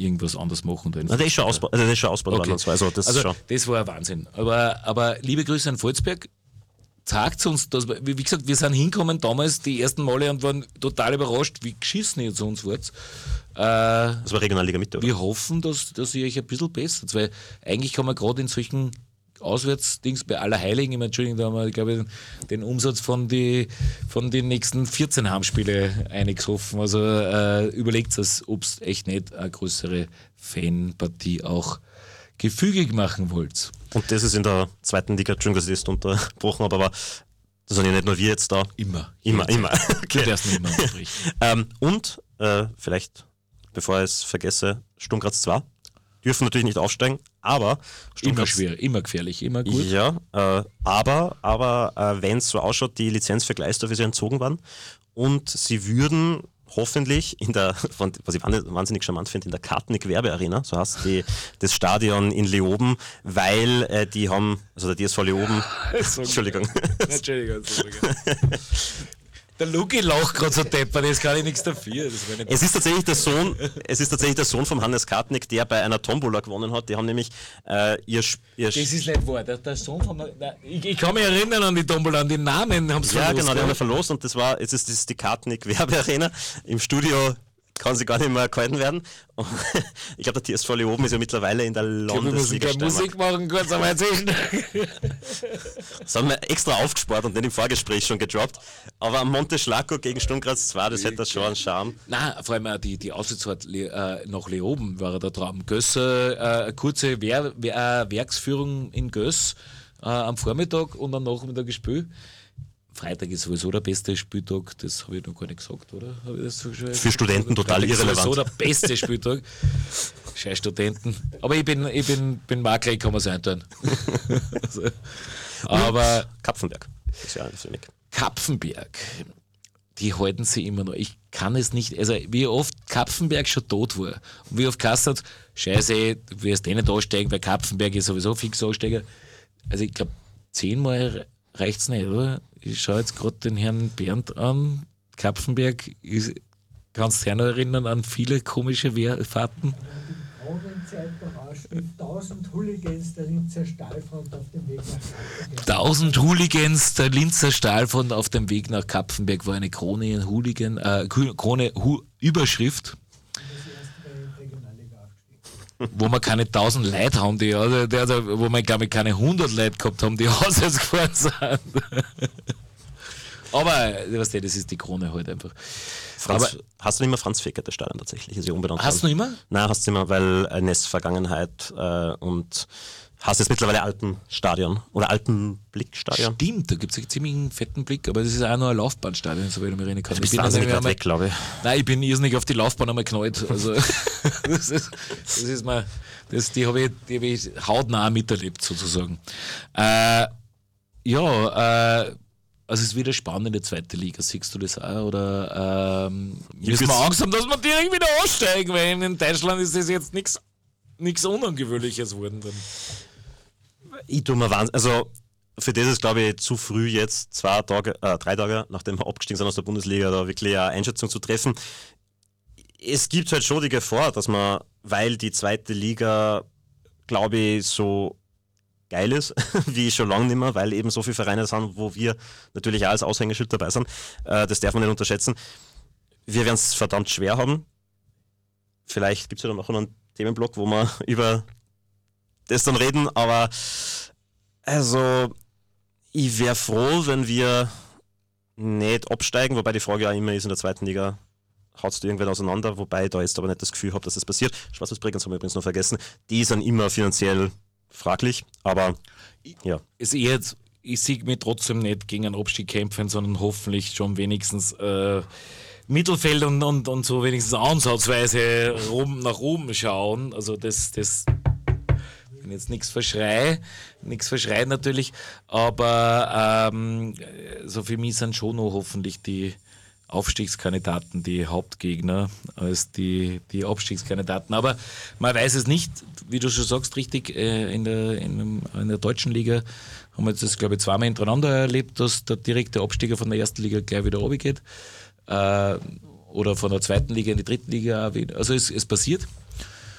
irgendwas anders machen. Das ist schon ausgebaut worden. Okay. Das war ein Wahnsinn. Aber liebe Grüße an Volzberg. Sagt uns, dass wie gesagt, wir sind hingekommen damals die ersten Male und waren total überrascht, wie geschissen ihr zu uns wart. Das war Regionalliga Mitte, oder? Wir hoffen, dass ihr euch ein bisschen bessert, weil eigentlich kann man gerade in solchen Auswärtsdings bei Allerheiligen, Entschuldigung, da haben wir, glaube ich, den Umsatz von den nächsten 14 Heimspiele eingesoffen. Also überlegt es, ob es echt nicht eine größere Fanpartie auch gefügig machen wollt. Und das ist in der zweiten Liga, Entschuldigung, dass ich das unterbrochen habe, aber das sind ja nicht nur wir jetzt da. Immer. Okay. Du darfst nicht immer unterbrechen. Und vielleicht, bevor ich es vergesse, Sturm Graz 2 dürfen natürlich nicht aufsteigen, aber Sturm Immer Graz, schwer, immer gefährlich, immer gut. Ja, aber wenn es so ausschaut, die Lizenz für Gleisdorf ist ja entzogen worden und sie würden hoffentlich was ich wahnsinnig charmant finde, in der Kartnick-Werbearena, so heißt das Stadion in Leoben, weil die haben, also der DSV Leoben, Entschuldigung. Der Luki lacht gerade so deppert, das kann ich nichts dafür. Es ist tatsächlich der Sohn vom Hannes Kartnick, der bei einer Tombola gewonnen hat. Die haben nämlich ihr Das ist nicht wahr. Der Sohn von ich kann mich erinnern an die Tombola, an die Namen haben sie verlost. Ja, genau, die haben wir verlost und das ist die Kartnick Werbearena. Im Studio kann sie gar nicht mehr gehalten werden. Und ich glaube, der TSV Leoben ist ja mittlerweile in der Landesliga Steiermark. Wir müssen Musik machen, kurz einmal erzählen. Das haben wir extra aufgespart und nicht im Vorgespräch schon gedroppt. Aber am Monte Schlacko gegen Sturm Graz 2, das hätte schon einen Charme. Nein, vor allem die Auswärtsfahrt nach Leoben war der Traum. Gösse, kurze Werksführung in Göss am Vormittag und am Nachmittag gespielt. Freitag ist sowieso der beste Spieltag, das habe ich noch gar nicht gesagt, oder? Habe ich das so schon für Studenten total irrelevant. Sowieso der beste Spieltag. Scheiß Studenten. Aber ich bin Makler, ich kann mir sein tun. Also, aber Kapfenberg ist ja für mich. Kapfenberg, die halten sie immer noch. Ich kann es nicht, also wie oft Kapfenberg schon tot war und wie oft Kassel hat, scheiße, du wirst eh nicht aussteigen, weil Kapfenberg ist sowieso fix Aussteiger. Also ich glaube, 10-mal reicht's nicht, oder? Ich schaue jetzt gerade den Herrn Bernd an. Kapfenberg, kannst du dich noch erinnern an viele komische Fahrten? Die Kronenzeit der Rauschmidt, 1000 Hooligans der Linzer Stahlfront auf dem Weg nach Kapfenberg. 1000 Hooligans der Linzer Stahlfront auf dem Weg nach Kapfenberg war eine Überschrift. Wo wir keine 1000 Leute haben, wo wir, glaube ich, keine 100 Leute gehabt haben, die auswärts gefahren sind. Aber, weißt du, das ist die Krone halt einfach. Hast du nicht mehr Franz Fecker, der Stadion tatsächlich? Ist ja unbenannt. Hast du nicht mehr? Nein, hast du nicht mehr, weil NES Vergangenheit und hast jetzt mittlerweile Alpenstadion oder Alpenblickstadion. Stimmt, da gibt es einen ziemlich fetten Blick, aber das ist auch noch ein Laufbahnstadion, so wie ich mich erinnern kann. Du bist wahnsinnig weit weg, glaube ich. Nein, ich bin irrsinnig auf die Laufbahn einmal geknallt. Also, die habe ich hautnah miterlebt, sozusagen. Also es ist wieder spannend in der zweiten Liga, siehst du das auch? Oder müssen wir Angst haben, dass wir direkt wieder aussteigen, weil in Deutschland ist das jetzt nichts Unangewöhnliches geworden. Dann. Ich tue mir Wahnsinn. Also für das ist, glaube ich, zu früh jetzt 3 Tage, nachdem wir abgestiegen sind aus der Bundesliga, da wirklich eine Einschätzung zu treffen. Es gibt halt schon die Gefahr, dass man, weil die zweite Liga, glaube ich, so geil ist, wie schon lange nicht mehr, weil eben so viele Vereine sind, wo wir natürlich auch als Aushängeschild dabei sind. Das darf man nicht unterschätzen. Wir werden es verdammt schwer haben. Vielleicht gibt es ja dann auch noch einen Themenblock, wo wir über das dann reden, aber also ich wäre froh, wenn wir nicht absteigen, wobei die Frage ja immer ist, in der zweiten Liga haut du irgendwann auseinander, wobei ich da jetzt aber nicht das Gefühl habe, dass das passiert. Schwarzes Bregenz haben wir übrigens noch vergessen. Die sind immer finanziell fraglich, aber ja. Ich sehe mich trotzdem nicht gegen einen Abstieg kämpfen, sondern hoffentlich schon wenigstens Mittelfeld und so wenigstens ansatzweise nach oben schauen. Also das wenn jetzt nichts verschreit natürlich, aber so für mich sind schon noch hoffentlich die Aufstiegskandidaten die Hauptgegner als die Abstiegskandidaten. Aber man weiß es nicht, wie du schon sagst, richtig, in der deutschen Liga haben wir jetzt das, glaube ich, 2-mal hintereinander erlebt, dass der direkte Abstieger von der ersten Liga gleich wieder runtergeht. Oder von der zweiten Liga in die dritten Liga auch wieder. Also es passiert.